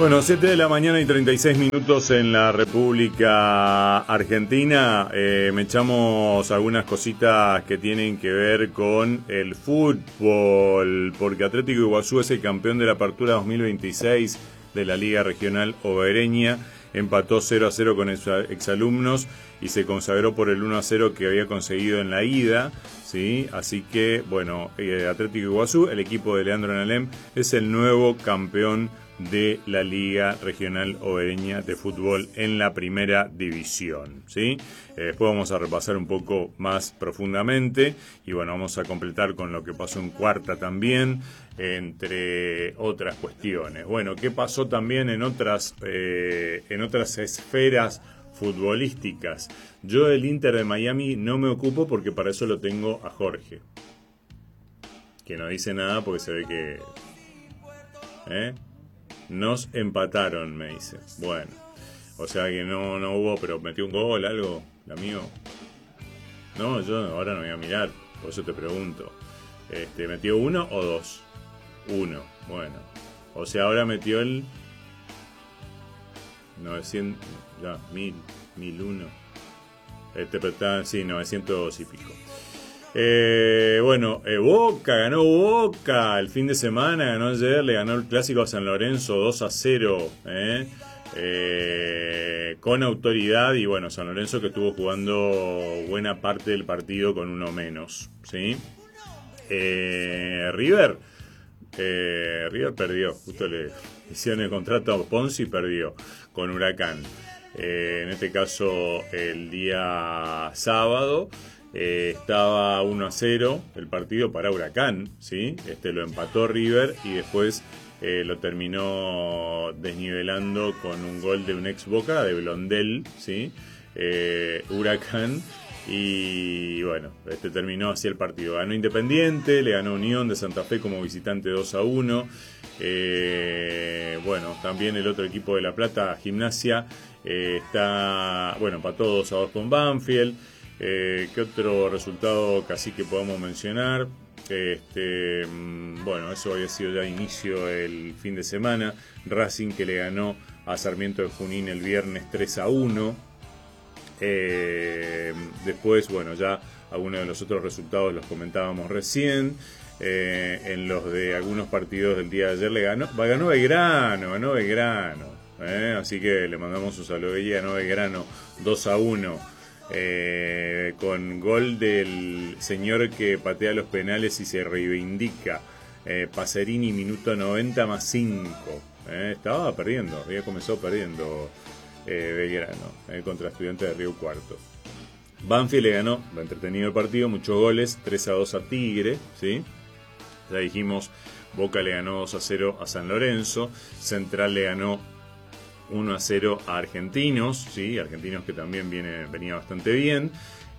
Bueno, 7 de la mañana y 36 minutos en la República Argentina. Me echamos algunas cositas que tienen que ver con el fútbol, porque Atlético Iguazú es el campeón de la Apertura 2026 de la Liga Regional Obereña. Empató 0-0 con exalumnos y se consagró por el 1-0 que había conseguido en la ida, ¿sí? Así que, bueno, Atlético Iguazú, el equipo de Leandro Nalem, es el nuevo campeón de la Liga Regional Obereña de Fútbol en la primera división, ¿sí? Después vamos a repasar un poco más profundamente y bueno, vamos a completar con lo que pasó en cuarta también, entre otras cuestiones. Bueno, ¿qué pasó también en otras esferas futbolísticas? Yo del Inter de Miami no me ocupo porque para eso lo tengo a Jorge, que no dice nada porque se ve que... Nos empataron, me dice. Bueno, o sea que no hubo, pero metió un gol, algo, el amigo. No, yo ahora no voy a mirar, por eso te pregunto. ¿Metió uno o dos? Uno, bueno. O sea, ahora metió el 900, ya, 1001. Pero está, sí, 900 y pico. Boca, ganó Boca el fin de semana, ganó ayer, le ganó el clásico a San Lorenzo 2-0, con autoridad, y bueno, San Lorenzo que estuvo jugando buena parte del partido con uno menos, ¿sí? River perdió, justo le hicieron el contrato a Ponzi y perdió con Huracán, en este caso el día sábado. Estaba 1-0 el partido para Huracán, ¿sí? Lo empató River y después lo terminó desnivelando con un gol de un ex Boca, de Blondel, ¿sí? Huracán, y bueno, terminó así el partido. Ganó Independiente, le ganó Unión de Santa Fe como visitante 2-1. Bueno, también el otro equipo de La Plata, Gimnasia, empató 2-2 con Banfield. ¿Qué otro resultado casi que podamos mencionar? Bueno, eso había sido ya inicio el fin de semana. Racing que le ganó a Sarmiento de Junín el viernes 3-1. Después, bueno, ya algunos de los otros resultados los comentábamos recién. En los de algunos partidos del día de ayer ganó Belgrano. Así que le mandamos un saludo. Ganó Belgrano 2-1. Con gol del señor que patea los penales y se reivindica, Pacerini, minuto 90 más 5. Estaba perdiendo, había comenzado perdiendo Belgrano contra Estudiantes de Río Cuarto. Banfield le ganó, entretenido el partido, muchos goles, 3-2 a Tigre, ¿sí? Ya dijimos, Boca le ganó 2-0 a San Lorenzo, Central le ganó 1-0 a Argentinos, ¿sí? Argentinos que también venía bastante bien.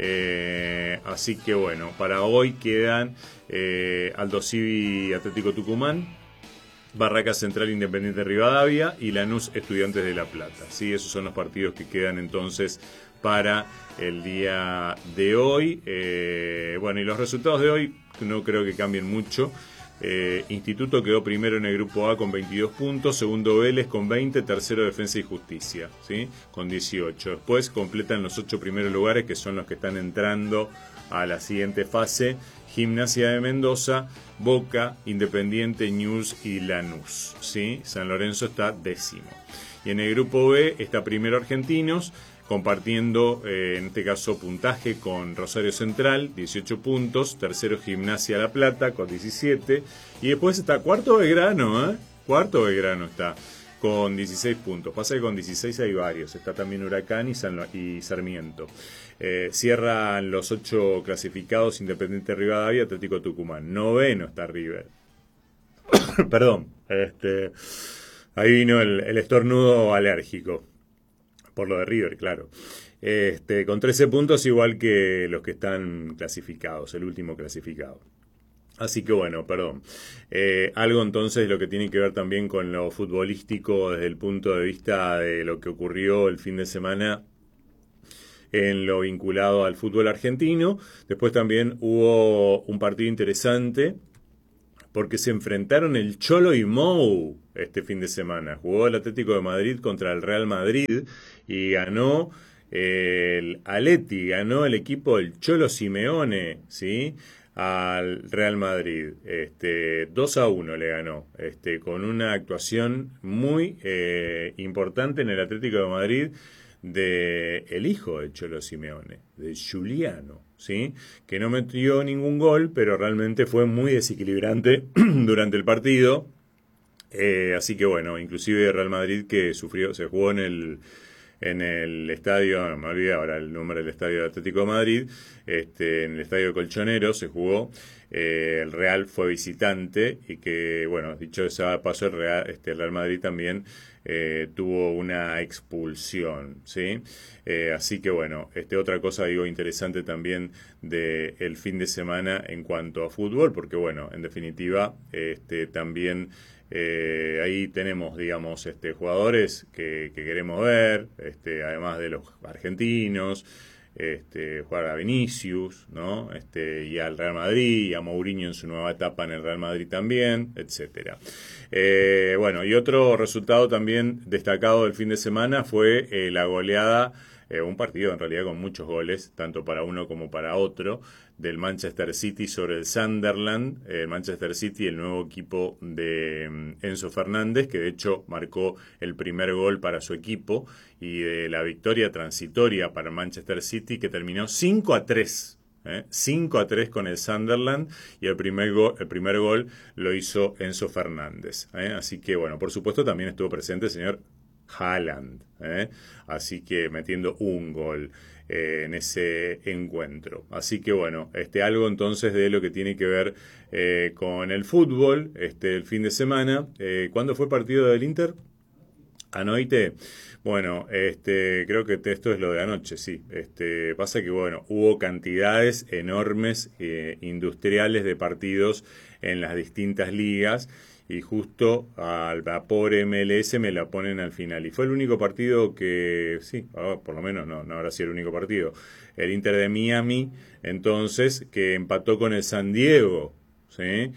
Así que bueno, para hoy quedan Aldo Civi Atlético Tucumán, Barracas Central Independiente Rivadavia y Lanús Estudiantes de La Plata, ¿sí? Esos son los partidos que quedan entonces para el día de hoy. Bueno, y los resultados de hoy no creo que cambien mucho. Instituto quedó primero en el grupo A con 22 puntos, segundo Vélez con 20, tercero Defensa y Justicia, ¿sí? Con 18. Después completan los 8 primeros lugares, que son los que están entrando a la siguiente fase: Gimnasia de Mendoza, Boca, Independiente, News y Lanús, ¿sí? San Lorenzo está décimo. Y en el grupo B está primero Argentinos, compartiendo, en este caso, puntaje con Rosario Central, 18 puntos. Tercero Gimnasia La Plata, con 17. Y después está cuarto Belgrano, Cuarto Belgrano está, con 16 puntos. Pasa que con 16 hay varios. Está también Huracán y Sarmiento. Cierran los 8 clasificados: Independiente Rivadavia, Atlético Tucumán. Noveno está River. Perdón. Ahí vino el estornudo alérgico. Por lo de River, claro. Con 13 puntos, igual que los que están clasificados, el último clasificado. Así que bueno, perdón. Algo entonces lo que tiene que ver también con lo futbolístico desde el punto de vista de lo que ocurrió el fin de semana en lo vinculado al fútbol argentino. Después también hubo un partido interesante porque se enfrentaron el Cholo y Mou este fin de semana. Jugó el Atlético de Madrid contra el Real Madrid y ganó el Atleti, ganó el equipo del Cholo Simeone, ¿sí? Al Real Madrid. 2-1 le ganó, con una actuación muy importante en el Atlético de Madrid de el hijo de Cholo Simeone, de Giuliano, ¿sí? Que no metió ningún gol, pero realmente fue muy desequilibrante durante el partido. Así que bueno, inclusive Real Madrid que sufrió, se jugó en el estadio, no me olvidé ahora el nombre del estadio del Atlético de Madrid, en el estadio Colchonero se jugó, el Real fue visitante y que, bueno, dicho sea paso, el Real Madrid también tuvo una expulsión, ¿sí? Así que bueno, otra cosa digo interesante también del fin de semana en cuanto a fútbol, porque bueno, en definitiva, también ahí tenemos, digamos, jugadores que queremos ver, además de los argentinos, jugar a Vinicius, ¿no? Y al Real Madrid, y a Mourinho en su nueva etapa en el Real Madrid también, etcétera. Bueno, y otro resultado también destacado del fin de semana fue la goleada, un partido en realidad con muchos goles, tanto para uno como para otro, del Manchester City sobre el Sunderland. El Manchester City, el nuevo equipo de Enzo Fernández, que de hecho marcó el primer gol para su equipo, y de la victoria transitoria para Manchester City, que terminó 5-3. 5-3 con el Sunderland, y el primer gol lo hizo Enzo Fernández. Así que bueno, por supuesto también estuvo presente el señor Haaland, así que metiendo un gol en ese encuentro. Así que bueno, algo entonces de lo que tiene que ver con el fútbol, el fin de semana. ¿Cuándo fue el partido del Inter? Anoite. Bueno, creo que esto es lo de anoche, sí. Pasa que bueno, hubo cantidades enormes industriales de partidos en las distintas ligas, y justo al vapor MLS me la ponen al final. Y fue el único partido que, sí, por lo menos no habrá sido el único partido. El Inter de Miami, entonces, que empató con el San Diego, ¿sí?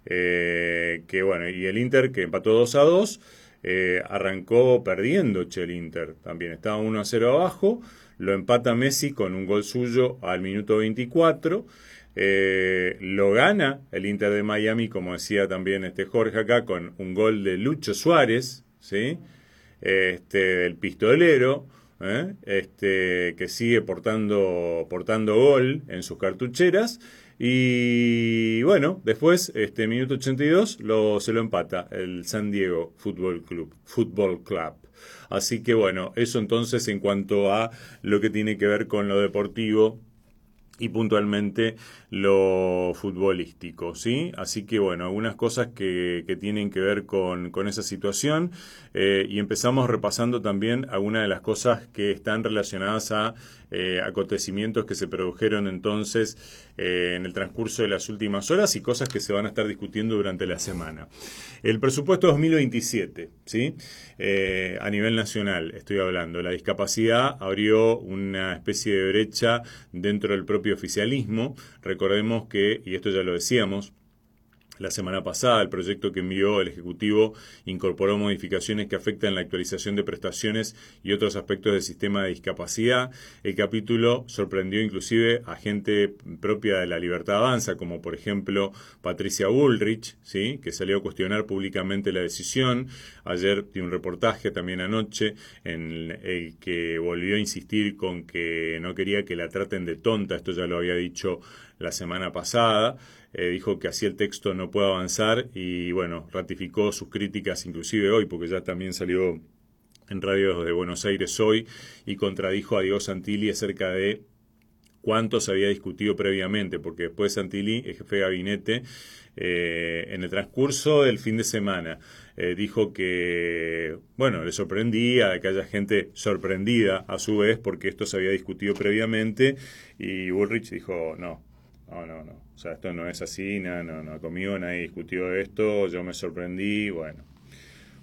Que bueno, y el Inter que empató 2-2, arrancó perdiendo, el Inter. También estaba 1-0 abajo, lo empata Messi con un gol suyo al minuto 24. Lo gana el Inter de Miami, como decía también Jorge acá, con un gol de Lucho Suárez, ¿sí? El pistolero, que sigue portando gol en sus cartucheras. Y bueno, después, minuto 82, se lo empata el San Diego Football Club. Así que bueno, eso entonces en cuanto a lo que tiene que ver con lo deportivo y puntualmente lo futbolístico, ¿sí? Así que bueno, algunas cosas que tienen que ver con esa situación, y empezamos repasando también algunas de las cosas que están relacionadas a acontecimientos que se produjeron entonces en el transcurso de las últimas horas, y cosas que se van a estar discutiendo durante la semana. El presupuesto 2027, ¿sí? A nivel nacional estoy hablando. La discapacidad abrió una especie de brecha dentro del propio oficialismo. Recordemos que, y esto ya lo decíamos la semana pasada, el proyecto que envió el Ejecutivo incorporó modificaciones que afectan la actualización de prestaciones y otros aspectos del sistema de discapacidad. El capítulo sorprendió inclusive a gente propia de la Libertad Avanza, como por ejemplo Patricia Bullrich, ¿sí? Que salió a cuestionar públicamente la decisión. Ayer di un reportaje, también anoche, en el que volvió a insistir con que no quería que la traten de tonta. Esto ya lo había dicho la semana pasada. Dijo que así el texto no puede avanzar, y bueno, ratificó sus críticas inclusive hoy, porque ya también salió en radios de Buenos Aires hoy y contradijo a Diego Santilli acerca de cuánto se había discutido previamente, porque después Santilli, el jefe de gabinete, en el transcurso del fin de semana, dijo que, bueno, le sorprendía de que haya gente sorprendida a su vez porque esto se había discutido previamente, y Bullrich dijo, no, o sea, esto no es así, no, conmigo nadie discutió esto, yo me sorprendí, bueno,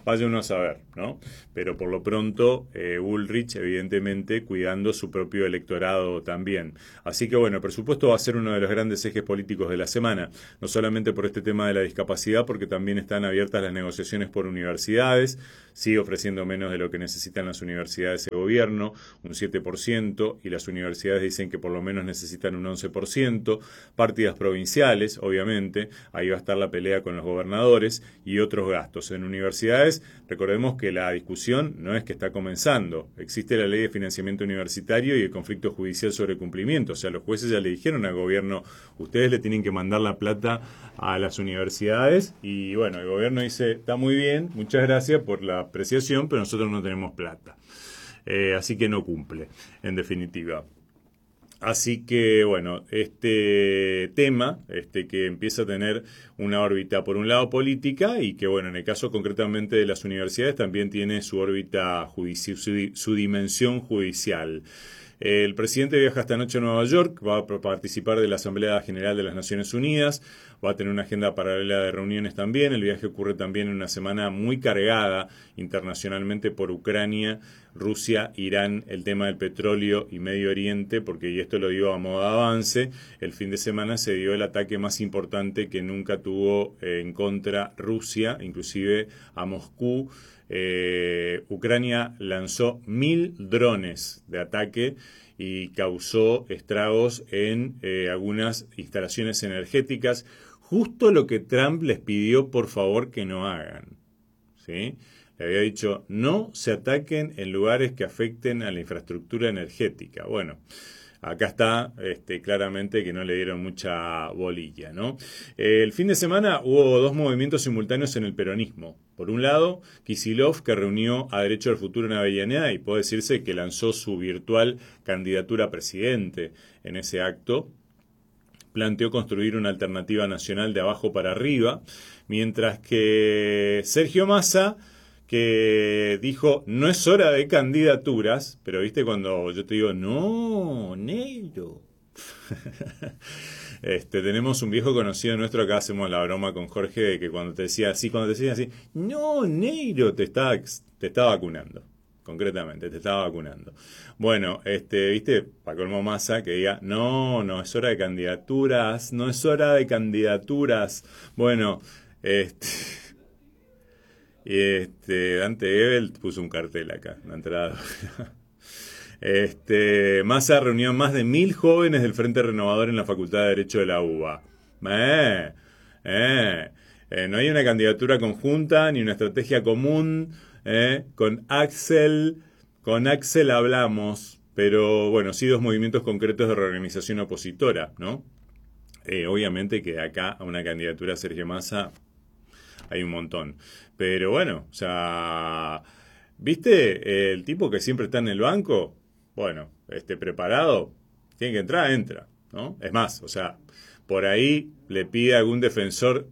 vaya uno a saber, ¿no? Pero por lo pronto, Bullrich, evidentemente, cuidando su propio electorado también. Así que bueno, el presupuesto va a ser uno de los grandes ejes políticos de la semana, no solamente por este tema de la discapacidad, porque también están abiertas las negociaciones por universidades, sigue ofreciendo menos de lo que necesitan las universidades de gobierno, un 7%, y las universidades dicen que por lo menos necesitan un 11%, partidas provinciales, obviamente, ahí va a estar la pelea con los gobernadores y otros gastos. En universidades, recordemos que la discusión no es que está comenzando, existe la ley de financiamiento universitario y el conflicto judicial sobre cumplimiento, o sea, los jueces ya le dijeron al gobierno, ustedes le tienen que mandar la plata a las universidades, y bueno, el gobierno dice, está muy bien, muchas gracias por la apreciación, pero nosotros no tenemos plata. Así que no cumple, en definitiva. Así que, bueno, este tema, que empieza a tener una órbita, por un lado, política, y que, bueno, en el caso concretamente de las universidades, también tiene su órbita judicial, su dimensión judicial. El presidente viaja esta noche a Nueva York, va a participar de la Asamblea General de las Naciones Unidas, va a tener una agenda paralela de reuniones también. El viaje ocurre también en una semana muy cargada internacionalmente por Ucrania, Rusia, Irán, el tema del petróleo y Medio Oriente, porque, y esto lo digo a modo de avance, el fin de semana se dio el ataque más importante que nunca tuvo en contra Rusia, inclusive a Moscú. Ucrania lanzó 1.000 drones de ataque y causó estragos en algunas instalaciones energéticas, justo lo que Trump les pidió por favor que no hagan, ¿sí? Le había dicho, no se ataquen en lugares que afecten a la infraestructura energética. Bueno, acá está claramente que no le dieron mucha bolilla, ¿no? El fin de semana hubo dos movimientos simultáneos en el peronismo. Por un lado, Kicillof, que reunió a Derecho al Futuro en Avellaneda y puede decirse que lanzó su virtual candidatura a presidente en ese acto. Planteó construir una alternativa nacional de abajo para arriba, mientras que Sergio Massa, que dijo, no es hora de candidaturas, pero viste cuando yo te digo, no, negro. Tenemos un viejo conocido nuestro, acá hacemos la broma con Jorge, de que cuando te decía así, no, negro, te está vacunando. Concretamente, te estaba vacunando. Bueno, viste, para colmo Massa, que diga, no es hora de candidaturas, no es hora de candidaturas. Bueno, Dante Gebel puso un cartel acá, una entrada. Massa reunió a más de 1.000 jóvenes del Frente Renovador en la Facultad de Derecho de la UBA. No hay una candidatura conjunta ni una estrategia común. Con Axel hablamos, pero bueno, sí dos movimientos concretos de reorganización opositora, ¿no? Obviamente que acá a una candidatura a Sergio Massa hay un montón. Pero bueno, o sea, ¿viste? El tipo que siempre está en el banco, bueno, preparado, tiene que entrar, entra, ¿no? Es más, o sea, por ahí le pide a algún defensor,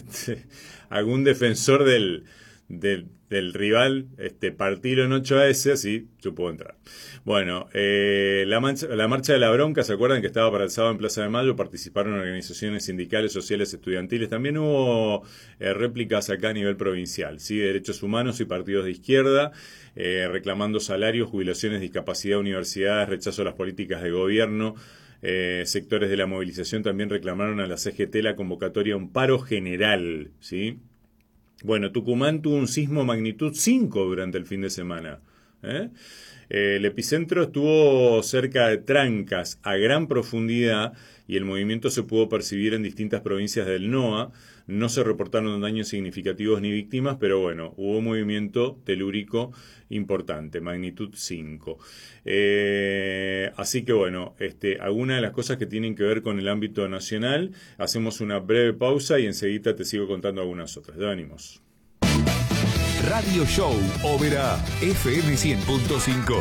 del rival, partirlo en 8 así yo puedo entrar. Bueno, la marcha de la bronca, ¿se acuerdan que estaba para el sábado en Plaza de Mayo? Participaron organizaciones sindicales, sociales, estudiantiles. También hubo réplicas acá a nivel provincial, ¿sí? Derechos humanos y partidos de izquierda, reclamando salarios, jubilaciones, discapacidad, universidades, rechazo a las políticas de gobierno. Sectores de la movilización también reclamaron a la CGT la convocatoria a un paro general, ¿sí? Bueno, Tucumán tuvo un sismo magnitud 5 durante el fin de semana. El epicentro estuvo cerca de Trancas, a gran profundidad, y el movimiento se pudo percibir en distintas provincias del NOA. No se reportaron daños significativos ni víctimas, pero bueno, hubo movimiento telúrico importante, magnitud 5. Así que bueno, algunas de las cosas que tienen que ver con el ámbito nacional, hacemos una breve pausa y enseguida te sigo contando algunas otras. Ya venimos. Radio Show Ópera FM 100.5.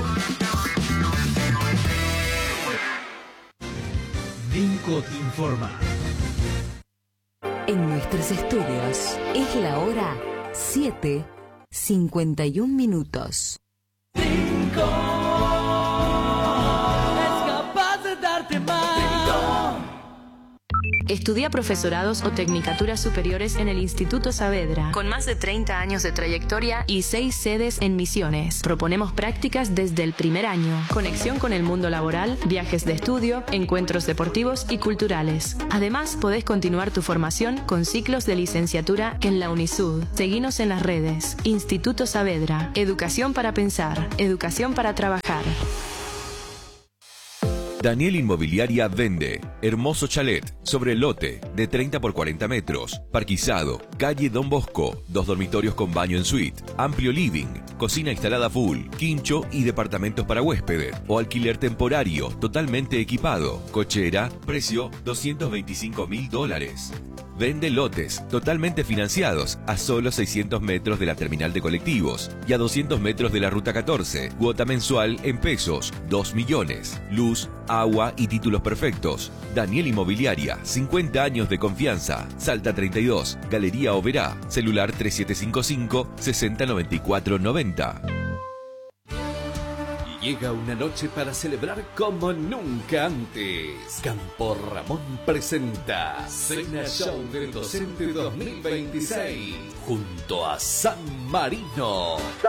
Vinco te informa. En nuestros estudios es la hora 7:51. 5 es capaz de darte más. Estudia profesorados o tecnicaturas superiores en el Instituto Saavedra, con más de 30 años de trayectoria y 6 sedes en Misiones. Proponemos prácticas desde el primer año, conexión con el mundo laboral, viajes de estudio, encuentros deportivos y culturales. Además, podés continuar tu formación con ciclos de licenciatura en la UNISUD. Seguinos en las redes. Instituto Saavedra. Educación para pensar. Educación para trabajar. Daniel Inmobiliaria vende hermoso chalet sobre lote de 30 por 40 metros, parquizado, calle Don Bosco, 2 dormitorios con baño en suite, amplio living, cocina instalada full, quincho y departamentos para huéspedes o alquiler temporario totalmente equipado, cochera, precio $225.000. Vende lotes totalmente financiados a solo 600 metros de la terminal de colectivos y a 200 metros de la ruta 14. Cuota mensual en pesos, 2 millones. Luz, agua y títulos perfectos. Daniel Inmobiliaria, 50 años de confianza. Salta 32, Galería Oberá. Celular 3755-609490. Llega una noche para celebrar como nunca antes. Campo Ramón presenta Cena Show del Docente 2026 junto a San Marino.